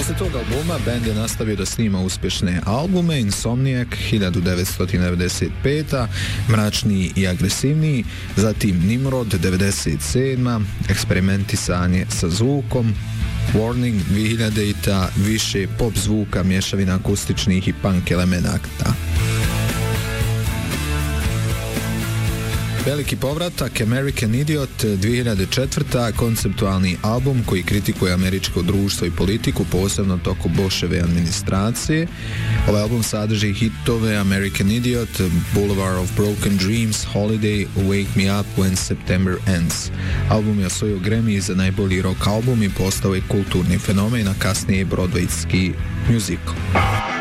Posle tog albuma band je nastavio da snima uspješne albume: Insomniac 1995, Mračniji i agresivniji, zatim Nimrod 97, eksperimentisanje sa zvukom, Warning 2000, više pop zvuka, mješavina akustičnih i punk elemenata. Veliki povratak, American Idiot 2004, konceptualni album koji kritikuje američko društvo i politiku, posebno toko Bushove administracije. Ovaj album sadrži hitove American Idiot, Boulevard of Broken Dreams, Holiday, Wake Me Up When September Ends. Album je osvojio Grammy za najbolji rock album i postao je kulturni fenomen, a kasnije Broadwayski musical.